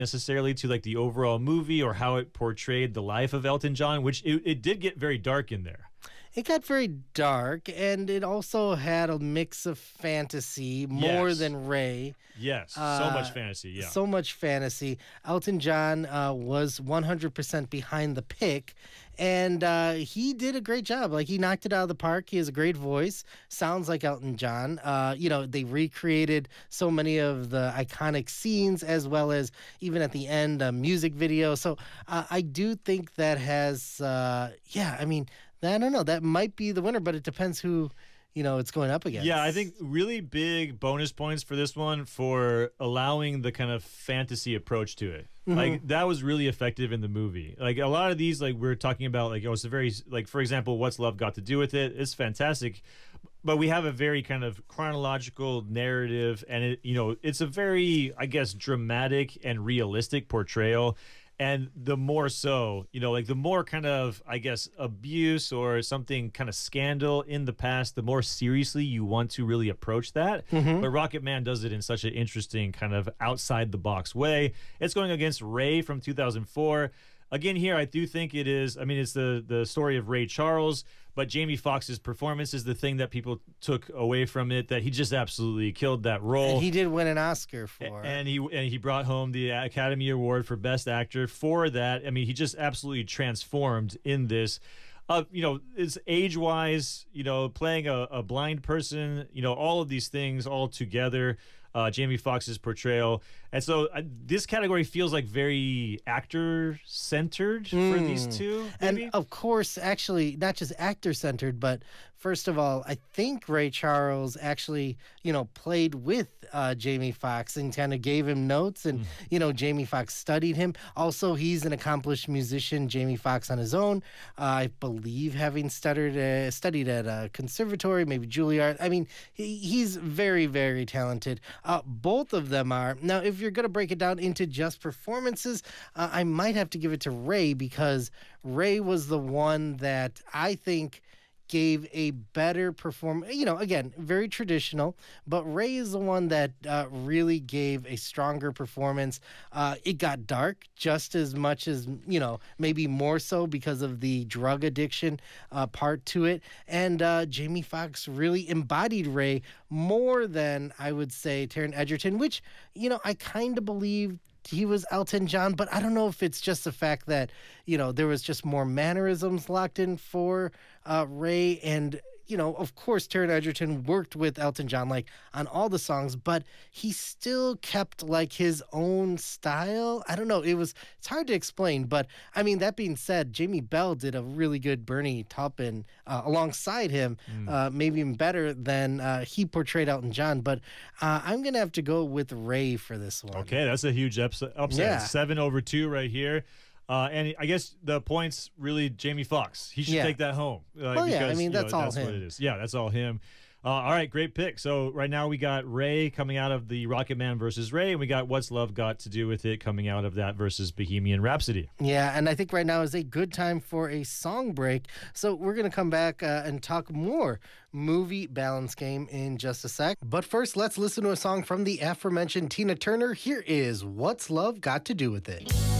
necessarily to like the overall movie or how it portrayed the life of Elton John, which it did get very dark in there. It got very dark, and it also had a mix of fantasy more Yes. than Ray. Yes, so much fantasy. Yeah, So much fantasy. Elton John was 100% behind the pick, and he did a great job. Like, he knocked it out of the park. He has a great voice. Sounds like Elton John. They recreated so many of the iconic scenes, as well as even at the end, a music video. So I do think that has, I don't know. That might be the winner, but it depends who, it's going up against. Yeah, I think really big bonus points for this one for allowing the kind of fantasy approach to it. Mm-hmm. Like, that was really effective in the movie. Like, a lot of these, like, we're talking about, like, it's a very, like, for example, What's Love Got to Do with It? It's fantastic. But we have a very kind of chronological narrative, and it's a very, I guess, dramatic and realistic portrayal. And the more so, like the more kind of, I guess, abuse or something kind of scandal in the past, the more seriously you want to really approach that. Mm-hmm. But Rocket Man does it in such an interesting kind of outside the box way. It's going against Ray from 2004. Again, here, I do think it is, it's the story of Ray Charles, but Jamie Foxx's performance is the thing that people took away from it, that he just absolutely killed that role. And he did win an Oscar for it. And he brought home the Academy Award for Best Actor for that. He just absolutely transformed in this. It's age-wise, playing a blind person, all of these things all together. Jamie Foxx's portrayal. And so this category feels like very actor-centered for these two, maybe? And of course, actually, not just actor-centered, but first of all, I think Ray Charles actually, played with Jamie Foxx and kind of gave him notes, and, Jamie Foxx studied him. Also, he's an accomplished musician, Jamie Foxx on his own. I believe having studied at a conservatory, maybe Juilliard. He's very, very talented. Both of them are. Now, if you're going to break it down into just performances, I might have to give it to Ray, because Ray was the one that I think gave a better performance. Again, very traditional, but Ray is the one that really gave a stronger performance. It got dark just as much as, maybe more so because of the drug addiction part to it. And Jamie Foxx really embodied Ray more than, I would say, Taron Egerton, which, I kind of believe he was Elton John, but I don't know if it's just the fact that, there was just more mannerisms locked in for Ray. And, of course, Taron Egerton worked with Elton John, like, on all the songs, but he still kept, like, his own style. I don't know. It's hard to explain, but, that being said, Jamie Bell did a really good Bernie Taupin alongside him, maybe even better than he portrayed Elton John, but I'm going to have to go with Ray for this one. Okay, that's a huge upset. Yeah. 7-2 right here. And I guess the points really Jamie Foxx. He should take that home. Because, that's all that's him. what it is. Yeah, that's all him. All right, great pick. So right now we got Ray coming out of the Rocket Man versus Ray, and we got What's Love Got to Do with It coming out of that versus Bohemian Rhapsody. Yeah, and I think right now is a good time for a song break. So we're going to come back and talk more movie balance game in just a sec. But first, let's listen to a song from the aforementioned Tina Turner. Here is What's Love Got to Do with It.